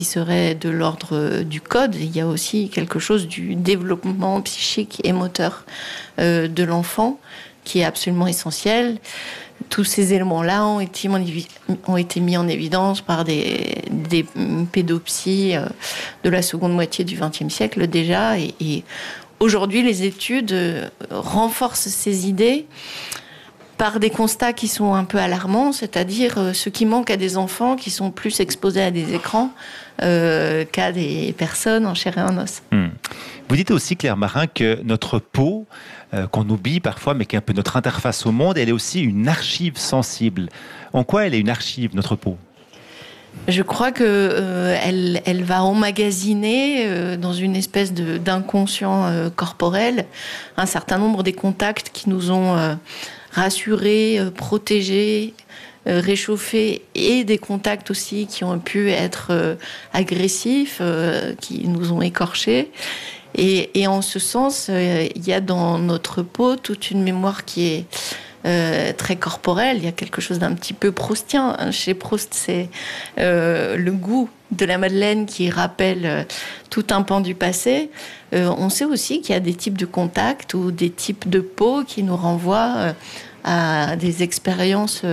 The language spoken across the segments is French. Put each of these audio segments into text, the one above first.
qui serait de l'ordre du code. Il y a aussi quelque chose du développement psychique et moteur de l'enfant qui est absolument essentiel. Tous ces éléments-là ont été mis en évidence par des pédopsies de la seconde moitié du XXe siècle déjà. Et aujourd'hui, les études renforcent ces idées par des constats qui sont un peu alarmants, c'est-à-dire ce qui manque à des enfants qui sont plus exposés à des écrans qu'à des personnes en chair et en os. Vous dites aussi, Claire Marin, que notre peau, qu'on oublie parfois, mais qui est un peu notre interface au monde, elle est aussi une archive sensible. En quoi elle est une archive, notre peau ? Je crois que elle va emmagasiner dans une espèce d'inconscient corporel un certain nombre des contacts qui nous ont rassurés, protégés, réchauffés, et des contacts aussi qui ont pu être agressifs, qui nous ont écorchés. Et en ce sens, il y a dans notre peau toute une mémoire qui est très corporelle. Il y a quelque chose d'un petit peu proustien. Chez Proust, c'est le goût de la madeleine qui rappelle tout un pan du passé. On sait aussi qu'il y a des types de contacts ou des types de peau qui nous renvoient à des expériences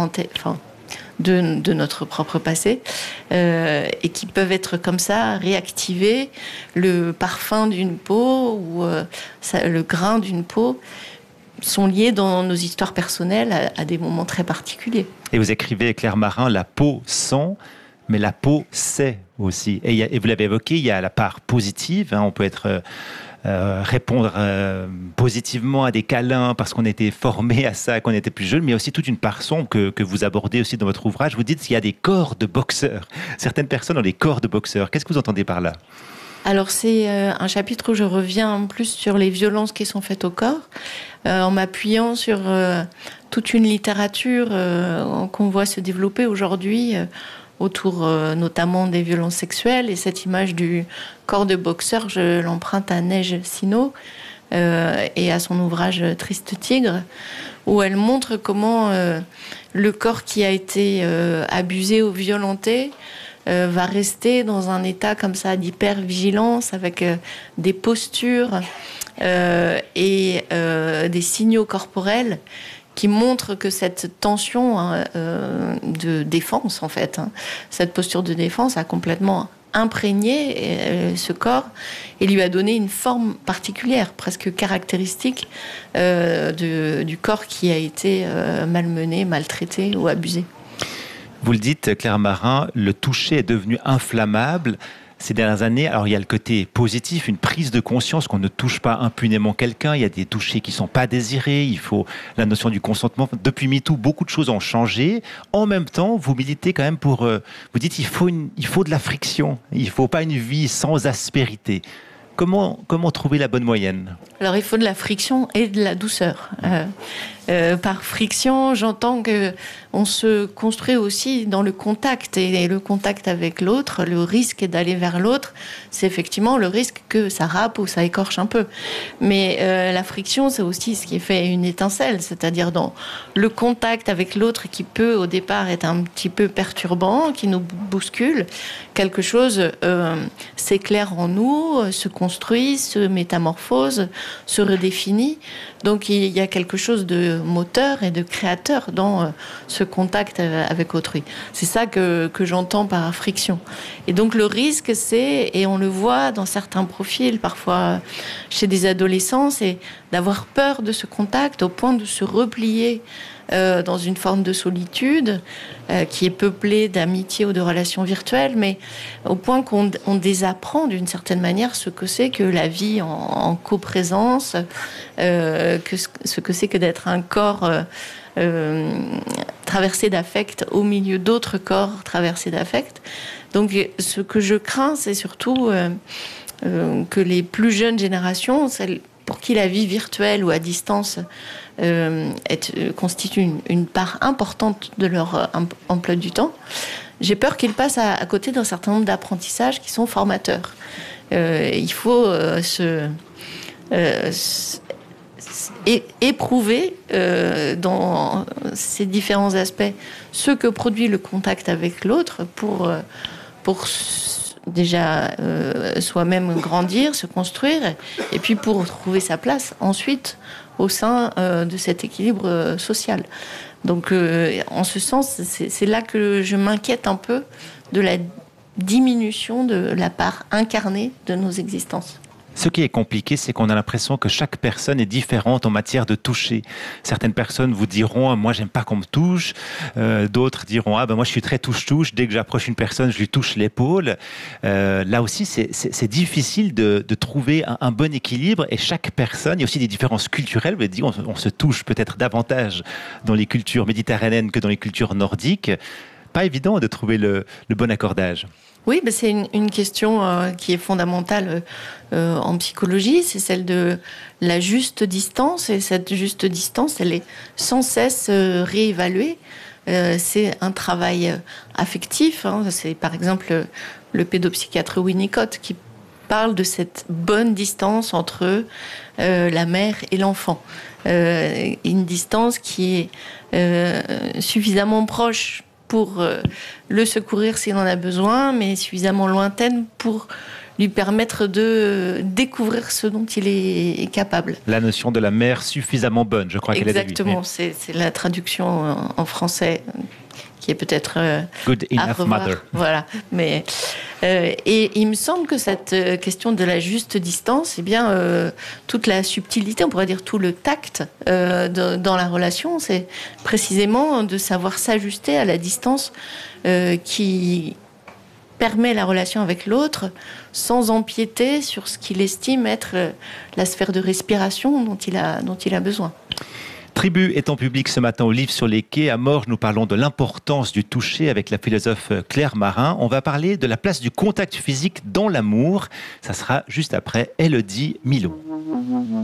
de notre propre passé et qui peuvent être comme ça réactiver le parfum d'une peau ou le grain d'une peau sont liés dans nos histoires personnelles à des moments très particuliers. Et vous écrivez, Claire Marin, la peau sent, mais la peau sait aussi. Et vous l'avez évoqué, il y a la part positive, on peut répondre positivement à des câlins parce qu'on était formé à ça, qu'on était plus jeune, mais il y a aussi toute une part sombre que vous abordez aussi dans votre ouvrage. Vous dites qu'il y a des corps de boxeurs. Certaines personnes ont des corps de boxeurs. Qu'est-ce que vous entendez par là ? Alors c'est un chapitre où je reviens plus sur les violences qui sont faites au corps, en m'appuyant sur toute une littérature qu'on voit se développer aujourd'hui autour notamment des violences sexuelles. Et cette image du corps de boxeur, je l'emprunte à Neige Sino et à son ouvrage Triste Tigre, où elle montre comment le corps qui a été abusé ou violenté va rester dans un état comme ça d'hypervigilance avec des postures et des signaux corporels qui montrent que cette tension de défense, en fait, cette posture de défense a complètement imprégné ce corps et lui a donné une forme particulière, presque caractéristique du corps qui a été malmené, maltraité ou abusé. Vous le dites, Claire Marin, le toucher est devenu inflammable ces dernières années. Alors, il y a le côté positif, une prise de conscience qu'on ne touche pas impunément quelqu'un. Il y a des touchés qui ne sont pas désirés. Il faut la notion du consentement. Depuis MeToo, beaucoup de choses ont changé. En même temps, vous militez quand même pour... vous dites qu'il faut de la friction. Il ne faut pas une vie sans aspérité. Comment trouver la bonne moyenne ? Alors, il faut de la friction et de la douceur. Par friction, j'entends qu'on se construit aussi dans le contact. Et le contact avec l'autre, le risque d'aller vers l'autre, c'est effectivement le risque que ça râpe ou ça écorche un peu. Mais la friction, c'est aussi ce qui fait une étincelle. C'est-à-dire dans le contact avec l'autre qui peut, au départ, être un petit peu perturbant, qui nous bouscule. Quelque chose s'éclaire en nous, se construit, se métamorphose, se redéfinit. Donc il y a quelque chose de moteur et de créateur dans ce contact avec autrui. C'est ça que j'entends par friction. Et donc le risque, et on le voit dans certains profils, parfois chez des adolescents, c'est d'avoir peur de ce contact au point de se replier dans une forme de solitude qui est peuplée d'amitié ou de relations virtuelles, mais au point qu'on désapprend d'une certaine manière ce que c'est que la vie en coprésence, ce que c'est que d'être un corps traversé d'affect au milieu d'autres corps traversés d'affect. Donc ce que je crains, c'est surtout que les plus jeunes générations, celles pour qui la vie virtuelle ou à distance constitue une part importante de leur emploi du temps, j'ai peur qu'ils passent à côté d'un certain nombre d'apprentissages qui sont formateurs. Il faut éprouver dans ces différents aspects ce que produit le contact avec l'autre pour déjà soi-même grandir, se construire, et puis pour trouver sa place ensuite au sein de cet équilibre social. Donc en ce sens, c'est là que je m'inquiète un peu de la diminution de la part incarnée de nos existences. Ce qui est compliqué, c'est qu'on a l'impression que chaque personne est différente en matière de toucher. Certaines personnes vous diront « moi, j'aime pas qu'on me touche ». D'autres diront « ah ben moi, je suis très touche-touche. Dès que j'approche une personne, je lui touche l'épaule ». Là aussi, c'est difficile de trouver un bon équilibre. Et chaque personne, il y a aussi des différences culturelles. Vous avez dit, on se touche peut-être davantage dans les cultures méditerranéennes que dans les cultures nordiques. Pas évident de trouver le bon accordage. Oui, ben c'est une question qui est fondamentale en psychologie, c'est celle de la juste distance. Et cette juste distance, elle est sans cesse réévaluée. C'est un travail affectif. C'est par exemple le pédopsychiatre Winnicott qui parle de cette bonne distance entre la mère et l'enfant. Une distance qui est suffisamment proche pour le secourir s'il en a besoin, mais suffisamment lointaine pour lui permettre de découvrir ce dont il est capable. La notion de la mère suffisamment bonne, je crois qu'elle est exactement, c'est la traduction en français qui est peut-être Good enough mother. Voilà, mais et il me semble que cette question de la juste distance, eh bien toute la subtilité, on pourrait dire tout le tact dans la relation, c'est précisément de savoir s'ajuster à la distance qui permet la relation avec l'autre sans empiéter sur ce qu'il estime être la sphère de respiration dont il a besoin. Tribu est en public ce matin au Livre sur les quais. À Morges, nous parlons de l'importance du toucher avec la philosophe Claire Marin. On va parler de la place du contact physique dans l'amour. Ça sera juste après Élodie Milot.